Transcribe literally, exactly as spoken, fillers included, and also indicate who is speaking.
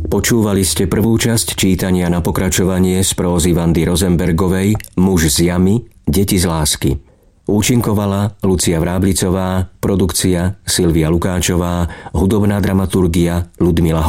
Speaker 1: Počúvali ste prvú časť čítania na pokračovanie z prózy Vandy Rosenbergovej Muž z jamy, deti z lásky. Účinkovala Lucia Vráblicová, produkcia Silvia Lukáčová, hudobná dramaturgia Ludmila